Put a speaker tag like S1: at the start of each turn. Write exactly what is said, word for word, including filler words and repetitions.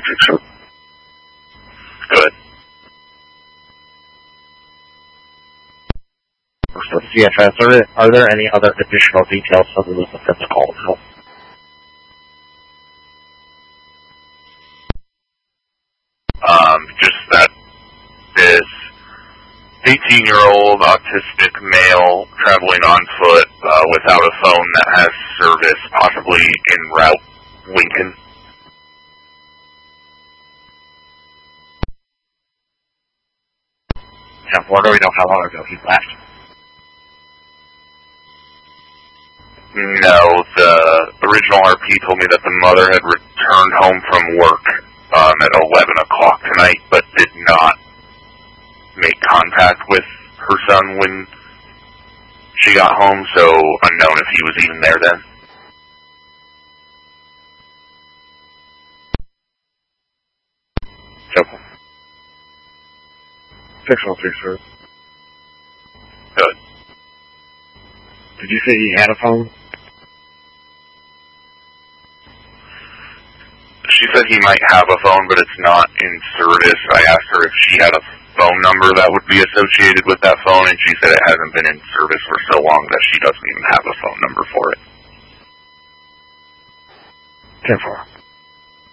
S1: Sure.
S2: Good.
S1: For C F S, are there, are there any other additional details other than the fifth call itself?
S2: Um, just that this eighteen-year-old autistic male traveling on foot uh, without a phone that has service, possibly en route, Lincoln.
S1: Yeah, where do we know how long ago he left?
S2: No, the original R P told me that the mother had returned home from work um, at eleven o'clock tonight, but did not make contact with her son when she got home, so unknown if he was even there then.
S1: Simple. six one three, sir.
S2: Good.
S1: Did you say he had a phone?
S2: She said he might have a phone, but it's not in service. I asked her if she had a phone number that would be associated with that phone, and she said it hasn't been in service for so long that she doesn't even have a phone number for it.
S1: ten four.